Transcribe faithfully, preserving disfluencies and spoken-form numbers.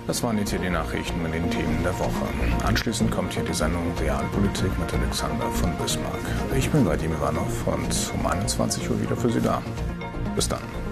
Das waren jetzt hier die Nachrichten mit den Themen der Woche. Anschließend kommt hier die Sendung Realpolitik mit Alexander von Bismarck. Ich bin Vadim Ivanov und um einundzwanzig Uhr wieder für Sie da. Bis dann.